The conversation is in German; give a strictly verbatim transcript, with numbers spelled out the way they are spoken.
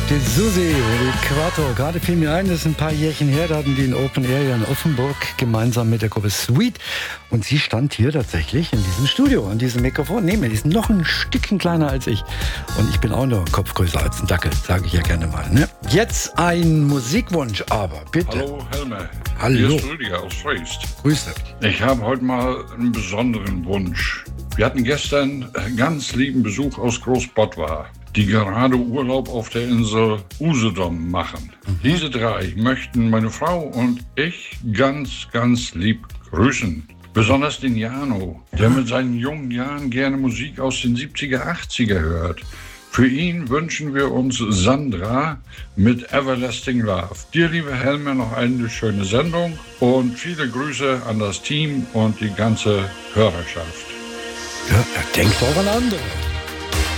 Die Susi, die Quattro. Gerade fiel mir ein, das ist ein paar Jährchen her, da hatten die in Open Area in Offenburg gemeinsam mit der Gruppe Sweet. Und sie stand hier tatsächlich in diesem Studio, an diesem Mikrofon. Neben mir, die ist noch ein Stückchen kleiner als ich. Und ich bin auch nur einen Kopf größer als ein Dackel, sage ich ja gerne mal. Ne? Jetzt ein Musikwunsch, aber bitte. Hallo Helme. Hallo. Hier ist Rüdiger aus Freest. Grüße. Ich habe heute mal einen besonderen Wunsch. Wir hatten gestern ganz lieben Besuch aus Großbottwar, die gerade Urlaub auf der Insel Usedom machen. Mhm. Diese drei möchten meine Frau und ich ganz, ganz lieb grüßen. Besonders den Jano, der mit seinen jungen Jahren gerne Musik aus den siebziger, achtziger hört. Für ihn wünschen wir uns Sandra mit Everlasting Love. Dir, liebe Helme, noch eine schöne Sendung und viele Grüße an das Team und die ganze Hörerschaft. Ja, er denkt auch an andere.